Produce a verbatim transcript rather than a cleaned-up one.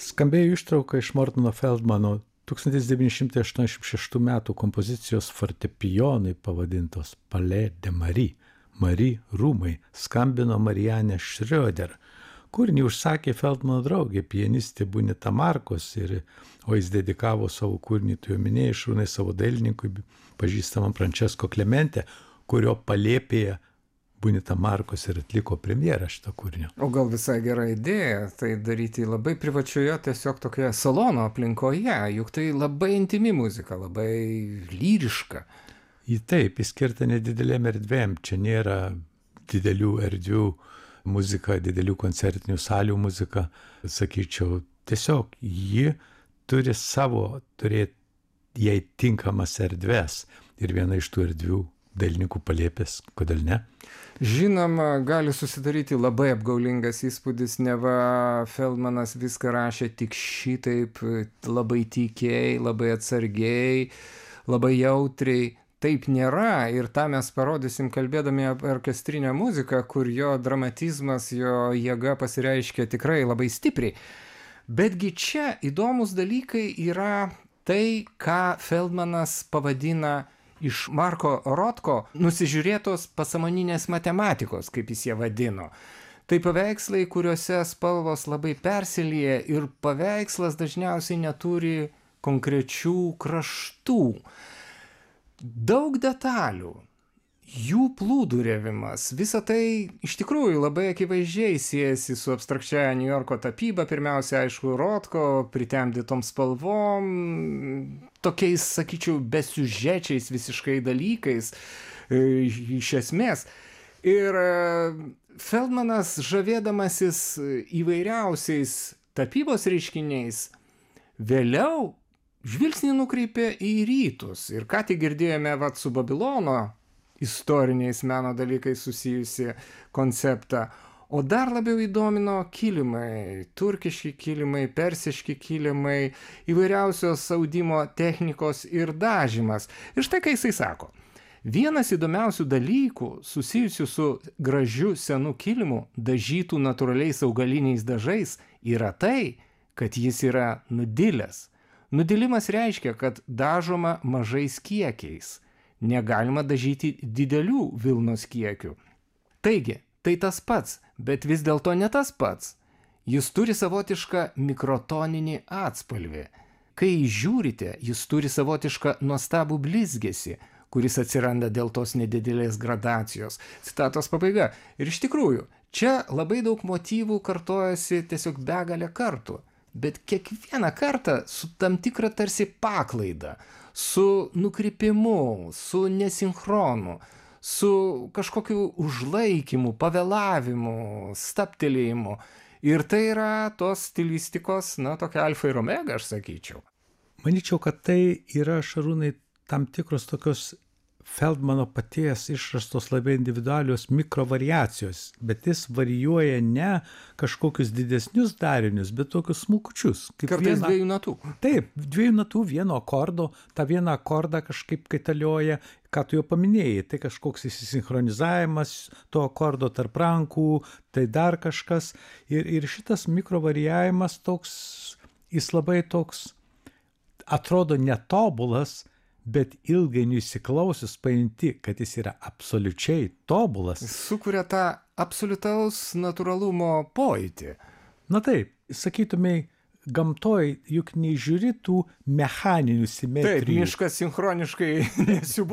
Skambėjo ištrauka iš Mortono Feldmano tūkstantis devyni šimtai aštuoniasdešimt šeštų metų kompozicijos fortepijonui pavadintos Palais de Marie, Marie rūmai, skambino Marianne Schroeder. Kūrinį užsakė Feldmano draugė, pianistė Bunita Markos, ir, o jis dedikavo savo kūrinį, tu jau minėjai, Šarūnai, savo dailininkui, pažįstamam Francesco Clemente, kurio palėpėje Bunita Markos ir atliko premjerą šito kūrinio. O gal visai gera idėja tai daryti labai privačioje, tiesiog tokioje salono aplinkoje, juk tai labai intimi muzika, labai lyriška. Į taip, įskirta nedidelėm erdvėm, čia nėra didelių erdvių muzika, didelių koncertinių salių muzika, sakyčiau, tiesiog ji turi savo, turėti jai tinkamas erdves, ir viena iš tų erdvių dailininkų palėpės, kodėl ne? Žinoma, gali susidaryti labai apgaulingas įspūdis, neva Feldmanas viską rašė tik šitaip, labai tykiai, labai atsargiai, labai jautriai. Taip nėra, ir tą mes parodysim kalbėdami apie orkestrinę muziką, kur jo dramatizmas, jo jėga pasireiškia tikrai labai stipriai. Betgi čia įdomus dalykai yra tai, ką Feldmanas pavadina iš Marko Rotko nusižiūrėtos pasąmoninės matematikos, kaip jis ją vadino. Tai paveikslai, kuriuose spalvos labai persilieja, ir paveikslas dažniausiai neturi konkrečių kraštų. Daug detalių, jų plūduriavimas, visa tai iš tikrųjų labai akivaizdžiai siejasi su abstrakčia New Yorko tapyba, pirmiausia, aišku, Rotko pritemdytom spalvom, tokiais, sakyčiau, besiužečiais visiškai dalykais, iš esmės. Ir Feldmanas, žavėdamasis įvairiausiais tapybos reiškiniais, vėliau žvilgsnį nukreipė į rytus. Ir ką tik girdėjome vat su Babilono istoriniais meno dalykais susijusi konceptą. O dar labiau įdomino kilimai, turkiški kilimai, persiški kilimai, įvairiausios audimo technikos ir dažymas. Ir štai ką jisai sako. Vienas įdomiausių dalykų susijusių su gražiu senu kilimu, dažytų natūraliais augaliniais dažais, yra tai, kad jis yra nudilęs. Nudilimas reiškia, kad dažoma mažais kiekiais. Negalima dažyti didelių vilnos kiekių. Taigi, tai tas pats, bet vis dėlto ne tas pats. Jis turi savotišką mikrotoninį atspalvį. Kai žiūrite, jis turi savotišką nuostabų blizgesį, kuris atsiranda dėl tos nedidelės gradacijos. Citatos pabaiga. Ir iš tikrųjų, čia labai daug motyvų kartojasi tiesiog begalę kartų. Bet kiekvieną kartą su tam tikra tarsi paklaida, su nukrypimu, su nesinchronu, su kažkokiu užlaikymu, pavėlavimu, stabtelėjimu. Ir tai yra tos stilistikos, na, tokia alfa ir omega, aš sakyčiau. Manyčiau, kad tai yra, Šarūnai, tam tikros tokios Feldmano paties išrastos labai individualios mikrovariacijos, bet jis varijuoja ne kažkokius didesnius darinius, bet tokius smulkučius. Kartais vieną, dviejų natų. Taip, dviejų natų, vieno akordo, tą vieną akordą kažkaip kaitalioja, ką tu jau paminėjai, tai kažkoks įsisinchronizavimas to akordo tarp rankų, tai dar kažkas. Ir, ir šitas mikrovarijavimas toks, jis labai toks, atrodo netobulas, bet ilgainiui įsiklausius paimti, kad jis yra absoliučiai tobulas. Sukuria tą absoliutaus natūralumo pojūtį. Na taip, sakytumai, gamtoj juk nežiūri tų mechaninių simetrijų. Taip, miškas sinchroniškai nesiūbuoja.